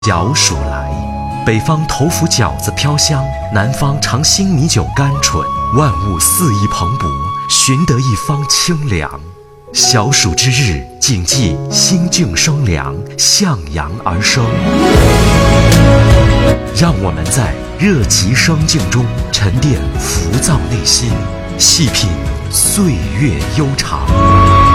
小暑来，北方头伏饺子飘香，南方尝新米酒甘醇，万物肆意蓬勃，寻得一方清凉。小暑之日，谨记心境生凉，向阳而生。让我们在热其生境中沉淀浮躁内心，细品岁月悠长。